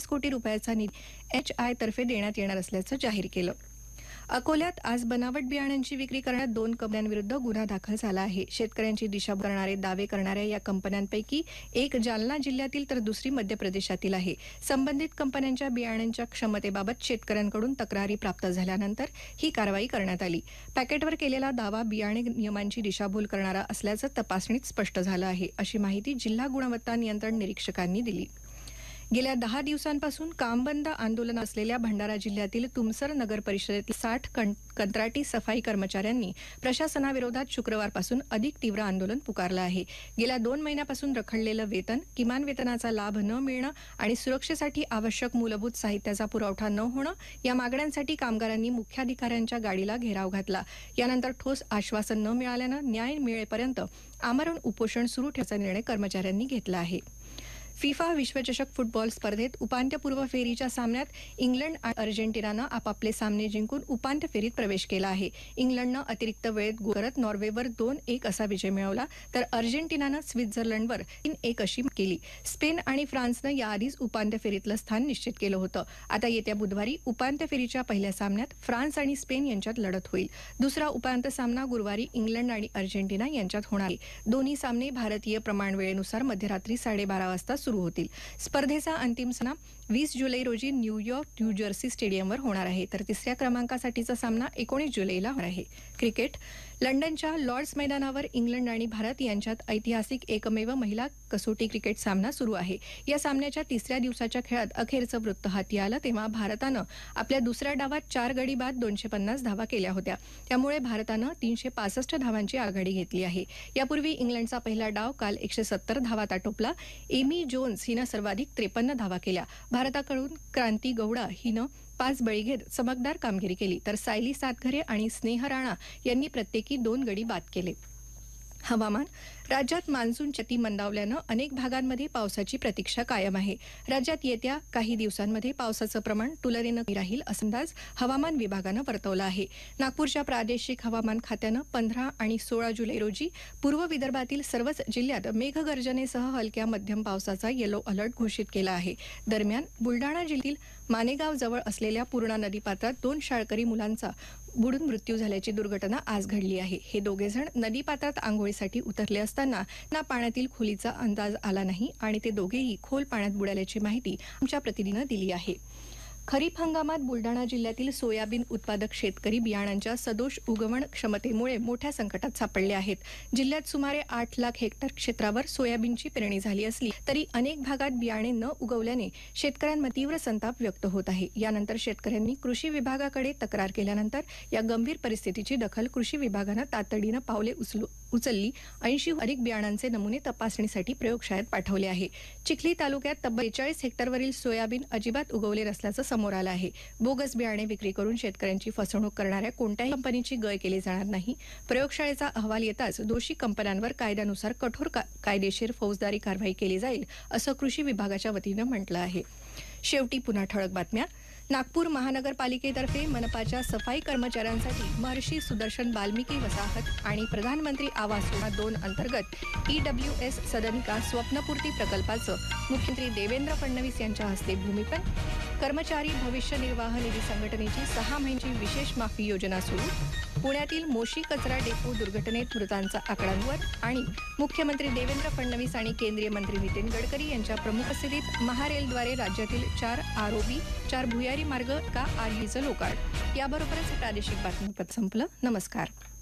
40 कोटी रुपयाचा निधी HI तर्फे देण्यात येणार असल्याचं जाहीर केलं. अकोल्यात आज बनावट बियाण्यांची विक्री करण्यात 2 कंपन्यांविरुद्ध गुन्हा दाखल झाला आहे. शेतकऱ्यांची दिशाभूल करणारे दावे करणाऱ्या या कंपन्यांपैकी एक जालना जिल्ह्यातील तर दुसरी मध्य प्रदेशातील आहे. संबंधित कंपन्यांच्या बियाण्यांच्या क्षमतेबाबत शेतकऱ्यांकडून तक्रारी प्राप्त झाल्यानंतर ही कारवाई करण्यात आली. पॅकेटवर केलेला दावा बियाणे नियमांची दिशाभूल करणारा असल्याचं तपासणीत स्पष्ट झालं आहे, अशी माहिती जिल्हा गुणवत्ता नियंत्रण निरीक्षकांनी दिली. गेल्या 10 दिवसांपासून कामबंद आंदोलन असलेल्या भंडारा जिल्ह्यातील तुमसर नगर परिषदेतील 60 कंत्राटी सफाई कर्मचाऱ्यांनी प्रशासनाविरोधात शुक्रवारपासून अधिक तीव्र आंदोलन पुकारलं आहे. गेल्या 2 महिन्यापासून रखडलेलं वेतन, किमान वेतनाचा लाभ न मिळणं आणि सुरक्षेसाठी आवश्यक मूलभूत साहित्याचा पुरवठा न होणं या मागण्यांसाठी कामगारांनी मुख्याधिकाऱ्यांच्या गाडीला घेराव घातला. यानंतर ठोस आश्वासन न मिळाल्यानं न्याय मिळेपर्यंत आमरण उपोषण सुरू ठेवण्याचा निर्णय कर्मचाऱ्यांनी घेतला आहे. फिफा विश्वचषक फुटबॉल स्पर्धेत उपांत्यपूर्व फेरीच्या सामन्यात इंग्लंड आणि अर्जेंटिनानं आपापले सामने जिंकून उपांत्य फेरीत प्रवेश केला आहे. इंग्लंडनं अतिरिक्त वेळेत गोल करत नॉर्वेवर 2-1 असा विजय मिळवला, तर अर्जेंटिनानं स्वित्झर्लंडवर 3-1 अशी केली. स्पेन आणि फ्रान्सनं याआधीच उपांत्य फेरीतलं स्थान निश्चित केलं होतं. आता येत्या बुधवारी उपांत्य फेरीच्या पहिल्या सामन्यात फ्रान्स आणि स्पेन यांच्यात लढत होईल. दुसरा उपांत्य सामना गुरुवारी इंग्लंड आणि अर्जेंटिना यांच्यात होणार आहे. दोन्ही सामने भारतीय प्रमाणवेळेनुसार मध्यरात्री 12:30 वाजता सुरू होतील. स्पर्धेचा अंतिम सामना 20 जुलै रोजी न्यूयॉर्क न्यू जर्सी स्टेडियमवर होणार आहे, तर तिसऱ्या क्रमांकासाठीचा सामना 19 जुलैला होणार आहे. क्रिकेट. लंडनच्या लॉर्ड्स मैदानावर इंग्लंड आणि भारत यांच्यात ऐतिहासिक एकमेव महिला कसोटी क्रिकेट सामना सुरू आहे. या सामन्याच्या तिसऱ्या दिवसाच्या खेळात अखेरचं वृत्त हाती आलं तेव्हा भारतानं आपल्या दुसऱ्या डावात 4 गडी बाद 250 धावा केल्या होत्या. त्यामुळे भारतानं 365 धावांची आघाडी घेतली आहे. यापूर्वी इंग्लंडचा पहिला डाव काल 170 धावात आटोपला. एमी जोन्स हिनं सर्वाधिक 53 धावा केल्या. भारताकडून क्रांती गौडा हिनं 5 बळी घेत चमकदार कामगिरी केली, तर सायली सातघरे आणि स्नेह राणा यांनी प्रत्येकी 2 गडी बाद केले. हवामान. राज्यात मान्सून गती मंदावल्यानं अनेक भागांमध्ये पावसाची प्रतीक्षा कायम आहे. राज्यात येत्या काही दिवसांमध्ये पावसाचं प्रमाण तुलनेनं कमी राहील असा अंदाज हवामान विभागानं वर्तवला आहे. नागपूरच्या प्रादेशिक हवामान खात्यानं 15 आणि 16 जुलै रोजी पूर्व विदर्भातील सर्वच जिल्ह्यात मेघगर्जनेसह हलक्या मध्यम पावसाचा येलो अलर्ट घोषित केला आहे. दरम्यान बुलडाणा जिल्ह्यातील मानेगाव जवळ असलेल्या पूर्णा नदीपात्रात 2 शाळकरी मुलांचा बुडून मृत्यू झाल्याची दुर्घटना आज घडली आहे. हे दोघेजण नदीपात्रात आंघोळीसाठी उतरले असताना ना पाण्यातील खोलीचा अंदाज आला नाही आणि ते दोघेही खोल पाण्यात बुडाल्याची माहिती आमच्या प्रतिनिधीनं दिली आहे. खरीप हंगामात बुलडाणा जिल्ह्यातील सोयाबीन उत्पादक शेतकरी बियाणांच्या सदोष उगवण क्षमतेमुळे मोठ्या संकटात सापडले आहेत. जिल्ह्यात सुमारे 8 लाख हेक्टर क्षेत्रावर सोयाबीनची पेरणी झाली असली तरी अनेक भागात बियाणे न उगवल्याने शेतकऱ्यांमध्ये तीव्र संताप व्यक्त होत आहे. यानंतर शेतकऱ्यांनी कृषी विभागाकडे तक्रार केल्यानंतर या गंभीर परिस्थितीची दखल कृषी विभागानं तातडीनं पावले उचलली. 80 अधिक बियाणांचे नमुने तपासणीसाठी प्रयोगशाळेत पाठवले आहे. चिखली तालुक्यात तब्बल 43 हेक्टरवरील सोयाबीन अजिबात उगवले नसल्याचं समोर आलं आहे. बोगस बियाणे विक्री करून शेतकऱ्यांची फसवणूक करणाऱ्या कोणत्याही कंपनीची गय केली जाणार नाही. प्रयोगशाळेचा अहवाल येताच दोषी कंपन्यांवर कायद्यानुसार कठोर कायदेशीर फौजदारी कारवाई केली जाईल असं कृषी विभागाच्या वतीनं म्हटलं आहे. शेवटी पुन्हा ठळक बातम्या. नागपूर महानगरपालिकेतर्फे मनपाच्या सफाई कर्मचाऱ्यांसाठी महर्षी सुदर्शन वाल्मिकी वसाहत आणि प्रधानमंत्री आवास योजना 2 अंतर्गत EWS सदनिका स्वप्नपूर्ती प्रकल्पाचं मुख्यमंत्री देवेंद्र फडणवीस यांच्या हस्ते भूमिपूजन. कर्मचारी भविष्य निर्वाह निधी संघटनेची 6 महिन्यांची विशेष माफी योजना सुरू. पुण्यातील मोशी कचरा डेपो दुर्घटनेत मृतांचा आकडांवर आणि मुख्यमंत्री देवेंद्र फडणवीस आणि केंद्रीय मंत्री नितीन गडकरी यांच्या प्रमुख उपस्थितीत महारेलद्वारे राज्यातील 4 ROB 4 भुयारी मार्ग का RUचं लोकार्पण. याबरोबरच प्रादेशिक बातमीपत्र संपलं. नमस्कार.